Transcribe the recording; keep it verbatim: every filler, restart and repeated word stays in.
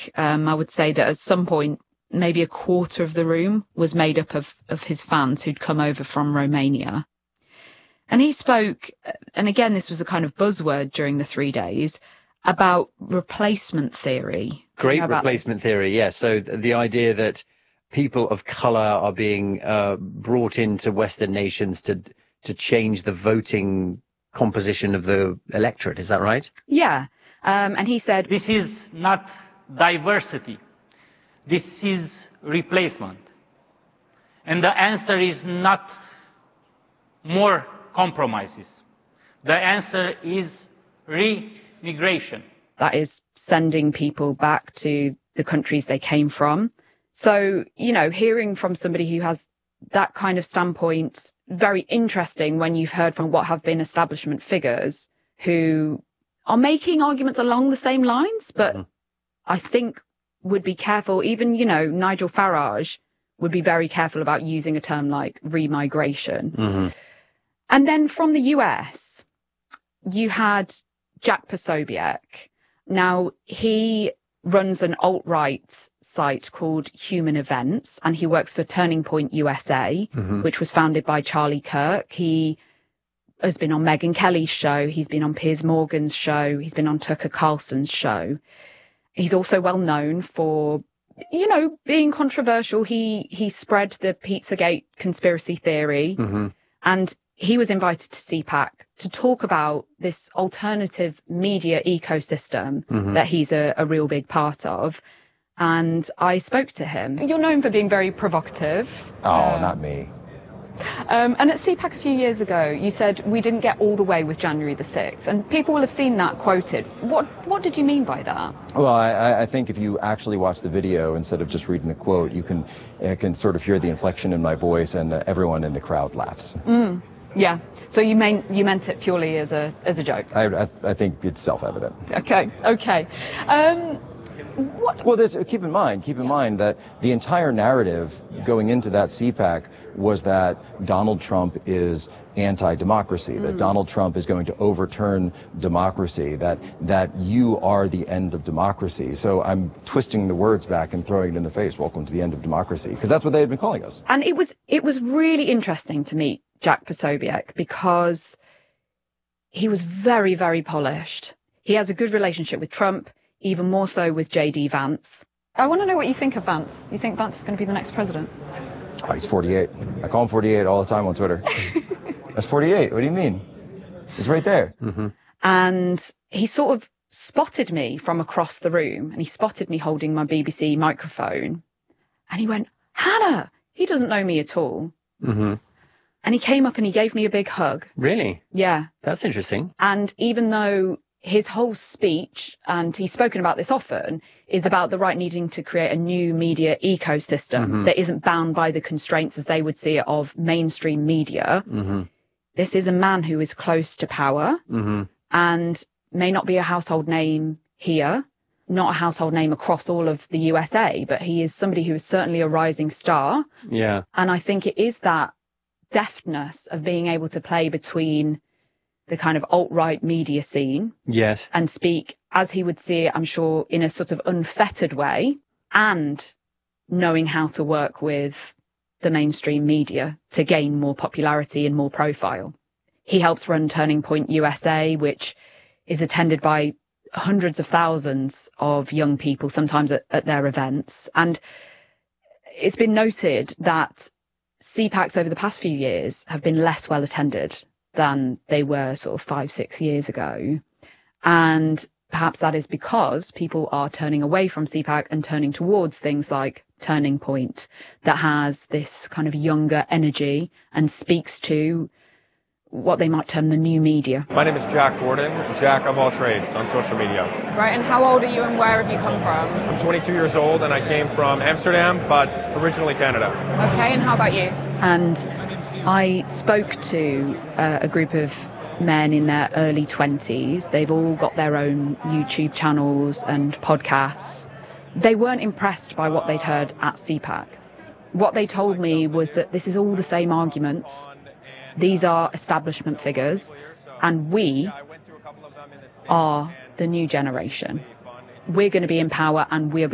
um, I would say that at some point, maybe a quarter of the room was made up of, of his fans who'd come over from Romania. And he spoke, and again, this was a kind of buzzword during the three days, about replacement theory. Great replacement theory, yes. So the idea that people of colour are being uh, brought into Western nations to to change the voting composition of the electorate, is that right? Yeah, um, and he said... This is not diversity. This is replacement. And the answer is not more compromises. The answer is re-migration. That is sending people back to the countries they came from. So, you know, hearing from somebody who has that kind of standpoint, very interesting when you've heard from what have been establishment figures who are making arguments along the same lines, but mm-hmm. I think would be careful. Even, you know, Nigel Farage would be very careful about using a term like remigration. Mm-hmm. And then from the U S, you had Jack Posobiec. Now, he runs an alt-right site called Human Events, and he works for Turning Point U S A, mm-hmm. which was founded by Charlie Kirk. He has been on Megyn Kelly's show. He's been on Piers Morgan's show. He's been on Tucker Carlson's show. He's also well known for, you know, being controversial. He he spread the Pizzagate conspiracy theory, mm-hmm. and he was invited to C PAC to talk about this alternative media ecosystem mm-hmm. that he's a, a real big part of. And I spoke to him. You're known for being very provocative. Oh, uh, not me. Um, and at C PAC a few years ago, you said we didn't get all the way with January the sixth. And people will have seen that quoted. What what did you mean by that? Well, I, I think if you actually watch the video instead of just reading the quote, you can, uh, can sort of hear the inflection in my voice, and uh, everyone in the crowd laughs. Mm. Yeah. So you mean you meant it purely as a as a joke? I, I, I think it's self-evident. Okay. Okay. Um, what? Well, this, keep in mind, keep in mind that the entire narrative going into that C PAC was that Donald Trump is anti-democracy, mm. that Donald Trump is going to overturn democracy, that that you are the end of democracy. So I'm twisting the words back and throwing it in the face. Welcome to the end of democracy, because that's what they had been calling us. And it was it was really interesting to meet Jack Posobiec because he was very, very polished. He has a good relationship with Trump, even more so with J D Vance. I want to know what you think of Vance. You think Vance is going to be the next president? Oh, he's forty-eight. I call him forty-eight all the time on Twitter. That's forty-eight. What do you mean? He's right there. Mm-hmm. And he sort of spotted me from across the room, and he spotted me holding my B B C microphone. And he went, Hannah, he doesn't know me at all. Mm-hmm. And he came up and he gave me a big hug. Really? Yeah. That's interesting. And even though his whole speech, and he's spoken about this often, is about the right needing to create a new media ecosystem mm-hmm. that isn't bound by the constraints, as they would see it, of mainstream media. Mm-hmm. This is a man who is close to power mm-hmm. and may not be a household name here, not a household name across all of the U S A, but he is somebody who is certainly a rising star. Yeah. And I think it is that deftness of being able to play between the kind of alt-right media scene, yes, and speak as he would see it, I'm sure, in a sort of unfettered way, and knowing how to work with the mainstream media to gain more popularity and more profile. He helps run Turning Point U S A, which is attended by hundreds of thousands of young people, sometimes at, at their events. And it's been noted that C PACs over the past few years have been less well attended than they were sort of five, six years ago. And perhaps that is because people are turning away from C PAC and turning towards things like Turning Point, that has this kind of younger energy and speaks to what they might term the new media. My name is Jack Gordon, Jack of all trades on social media. Right, and how old are you and where have you come from? I'm twenty-two years old and I came from Amsterdam, but originally Canada. Okay, and how about you? And I spoke to uh, a group of men in their early twenties. They've all got their own YouTube channels and podcasts. They weren't impressed by what they'd heard at C PAC. What they told me was that this is all the same arguments. These are establishment figures, and we are the new generation. We're going to be in power, and we're